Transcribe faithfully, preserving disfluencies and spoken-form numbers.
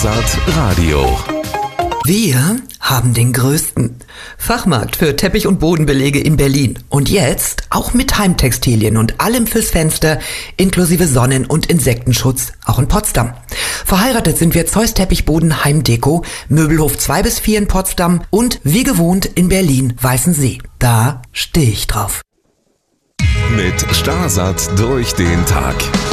Starsat Radio. Wir haben den größten Fachmarkt für Teppich- und Bodenbelege in Berlin. Und jetzt auch mit Heimtextilien und allem fürs Fenster, inklusive Sonnen- und Insektenschutz, auch in Potsdam. Verheiratet sind wir Zeus Teppichboden Heimdeko, Möbelhof zwei bis vier in Potsdam und wie gewohnt in Berlin Weißensee. Da stehe ich drauf. Mit Starsat durch den Tag.